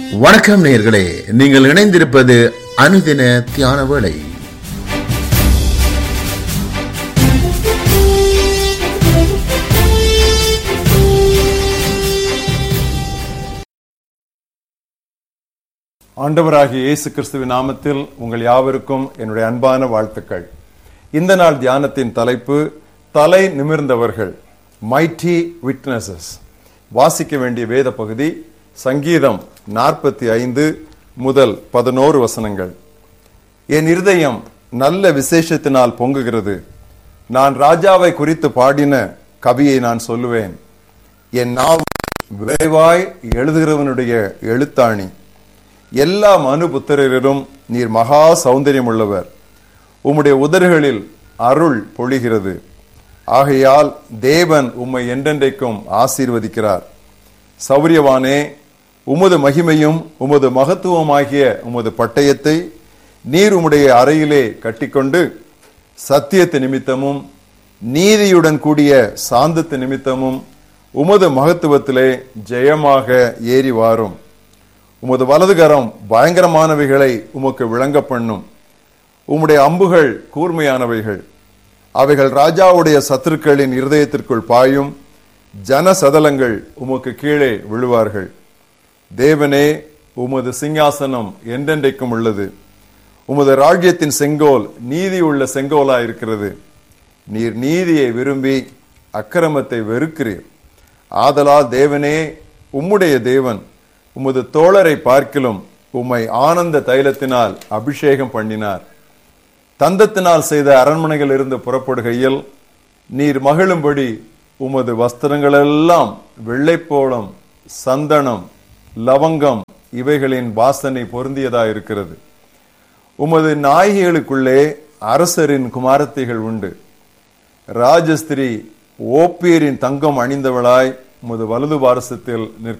வணக்கம் நேயர்களே, நீங்கள் இணைந்திருப்பது அனுதின தியான வேளை. ஆண்டவராகிய இயேசு கிறிஸ்துவின் நாமத்தில் உங்கள் யாவருக்கும் என்னுடைய அன்பான வாழ்த்துக்கள். இந்த நாள் தியானத்தின் தலைப்பு தலை நிமிர்ந்தவர்கள், மைட்டி விட்னஸஸ். வாசிக்க வேண்டிய வேத பகுதி சங்கீதம் 45 முதல் 11 வசனங்கள். என் இருதயம் நல்ல விசேஷத்தினால் பொங்குகிறது. நான் ராஜாவை குறித்து பாடின கவியை நான் சொல்லுவேன். என் நாவு விரைவாய் எழுதுகிறவனுடைய எழுத்தாணி. எல்லா மனுபுத்திரரும் நீர் மகா சௌந்தரியம் உள்ளவர். உம்முடைய உதடுகளில் அருள் பொழிகிறது. ஆகையால் தேவன் உம்மை என்றென்றைக்கும் ஆசீர்வதிக்கிறார். சௌரியவானே, உமது மகிமையும் உமது மகத்துவமாகிய உமது பட்டயத்தை நீர் உம்முடைய அறையிலே கட்டிக்கொண்டு சத்தியத்து நிமித்தமும் நீதியுடன் கூடிய சாந்தத்து நிமித்தமும் உமது மகத்துவத்திலே ஜெயமாக ஏறி வாரும். உமது வலதுகரம் பயங்கரமானவைகளை உமக்கு விளங்க பண்ணும். உம்முடைய அம்புகள் கூர்மையானவைகள். அவைகள் ராஜாவுடைய சத்துருக்களின் இருதயத்திற்குள் பாயும். ஜன சதலங்கள் உமக்கு கீழே விழுவார்கள். தேவனே, உமது சிங்காசனம் என்றென்றைக்கும் உள்ளது. உமது ராஜ்யத்தின் செங்கோல் நீதி உள்ள செங்கோலாயிருக்கிறது. நீர் நீதியை விரும்பி அக்கிரமத்தை வெறுக்கிறீர். ஆதலால் தேவனே, உம்முடைய தேவன் உமது தோழரை பார்க்கிலும் உம்மை ஆனந்த தைலத்தினால் அபிஷேகம் பண்ணினார். தந்தத்தினால் செய்த அரண்மனைகள் இருந்து புறப்படுகையில் நீர் மகிழும்படி உமது வஸ்திரங்களெல்லாம் வெள்ளைப்போளம், சந்தனம், லவங்கம் இவைகளின் வாசனை பொருந்தியதாயிருக்கிறது. உமது நாயகிகளுக்குள்ளே அரசரின் குமாரத்திகள் உண்டு. ராஜஸ்திரி ஓப்பீரின் தங்கம் அணிந்தவளாய் உமது வலது பாரசத்தில் நிற்க